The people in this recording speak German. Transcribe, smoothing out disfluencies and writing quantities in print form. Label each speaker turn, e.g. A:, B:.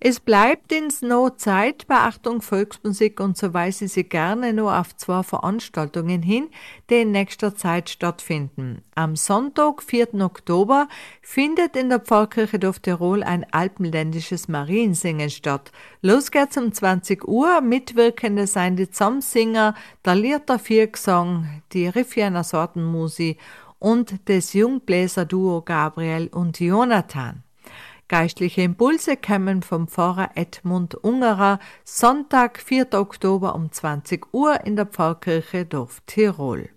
A: Es bleibt ins noch Zeit, Beachtung Volksmusik, und so weise Sie gerne nur auf 2 Veranstaltungen hin, die in nächster Zeit stattfinden. Am Sonntag, 4. Oktober, findet in der Pfarrkirche Dorf Tirol ein alpenländisches Mariensingen statt. Los geht's um 20 Uhr. Mitwirkende seien die Zamsinger, der Lierter Viergesang, die Riffianer Sortenmusi und das Jungbläserduo Gabriel und Jonathan. Geistliche Impulse kommen vom Pfarrer Edmund Ungerer, Sonntag, 4. Oktober um 20 Uhr in der Pfarrkirche Dorf Tirol.